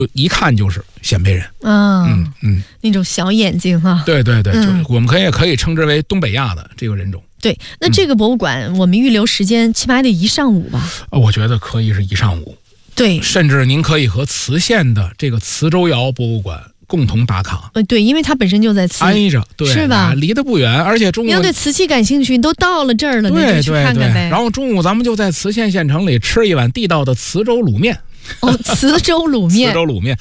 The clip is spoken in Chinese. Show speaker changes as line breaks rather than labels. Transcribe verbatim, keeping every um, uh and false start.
一看就是鲜卑人。
啊，
嗯嗯，
那种小眼睛啊。
对对对，
嗯、
就我们可以可以称之为东北亚的这个人种。
对，那这个博物馆、嗯、我们预留时间起码得一上午吧？
我觉得可以是一上午。
对，
甚至您可以和磁县的这个磁州窑博物馆共同打卡。
呃，对，因为它本身就在磁
挨着，对，
是吧？
离得不远，而且中午
你要对瓷器感兴趣，你都到了这儿了，
对
那就去看看呗。
然后中午咱们就在磁县县城里吃一碗地道的磁州卤面。
哦，磁州卤面，
磁州卤面。